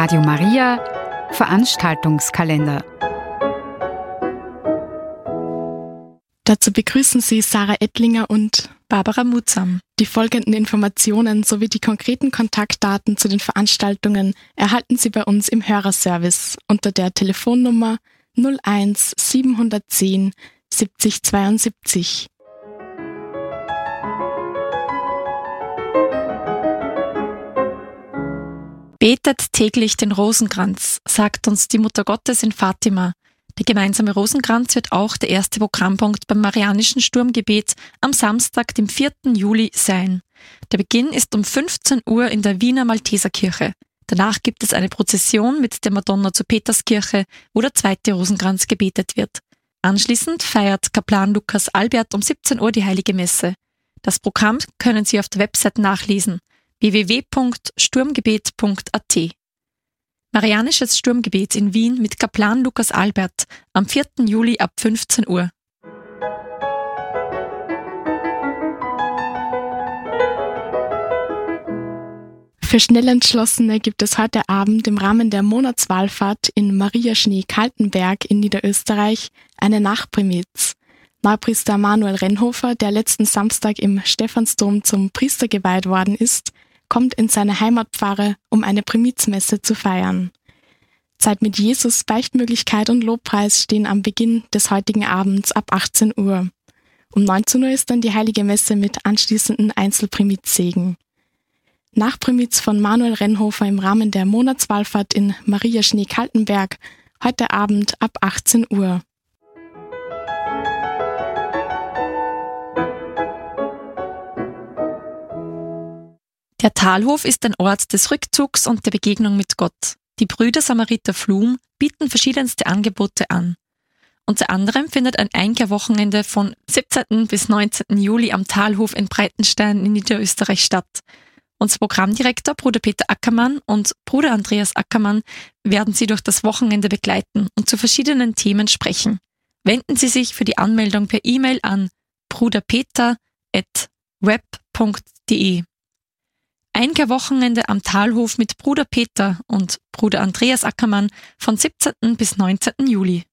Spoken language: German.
Radio Maria Veranstaltungskalender. Dazu begrüßen Sie Sarah Ettlinger und Barbara Mutsam. Die folgenden Informationen sowie die konkreten Kontaktdaten zu den Veranstaltungen erhalten Sie bei uns im Hörerservice unter der Telefonnummer 01 710 70 72. Betet täglich den Rosenkranz, sagt uns die Mutter Gottes in Fatima. Der gemeinsame Rosenkranz wird auch der erste Programmpunkt beim Marianischen Sturmgebet am Samstag, dem 4. Juli sein. Der Beginn ist um 15 Uhr in der Wiener Malteserkirche. Danach gibt es eine Prozession mit der Madonna zur Peterskirche, wo der zweite Rosenkranz gebetet wird. Anschließend feiert Kaplan Lukas Albert um 17 Uhr die Heilige Messe. Das Programm können Sie auf der Website nachlesen: www.sturmgebet.at. Marianisches Sturmgebet in Wien mit Kaplan Lukas Albert am 4. Juli ab 15 Uhr. Für Schnellentschlossene gibt es heute Abend im Rahmen der Monatswallfahrt in Mariaschnee-Kaltenberg in Niederösterreich eine Nachprimiz. Neupriester Manuel Rennhofer, der letzten Samstag im Stephansdom zum Priester geweiht worden ist, kommt in seine Heimatpfarre, um eine Primizmesse zu feiern. Zeit mit Jesus, Beichtmöglichkeit und Lobpreis stehen am Beginn des heutigen Abends ab 18 Uhr. Um 19 Uhr ist dann die Heilige Messe mit anschließenden Einzelprimizsegen. Nachprimiz von Manuel Rennhofer im Rahmen der Monatswallfahrt in Mariaschnee-Kaltenberg, heute Abend ab 18 Uhr. Der Talhof ist ein Ort des Rückzugs und der Begegnung mit Gott. Die Brüder Samariter Flum bieten verschiedenste Angebote an. Unter anderem findet ein Einkehrwochenende von 17. bis 19. Juli am Talhof in Breitenstein in Niederösterreich statt. Unser Programmdirektor Bruder Peter Ackermann und Bruder Andreas Ackermann werden Sie durch das Wochenende begleiten und zu verschiedenen Themen sprechen. Wenden Sie sich für die Anmeldung per E-Mail an bruderpeter@web.de. Einkehrwochenende am Talhof mit Bruder Peter und Bruder Andreas Ackermann von 17. bis 19. Juli.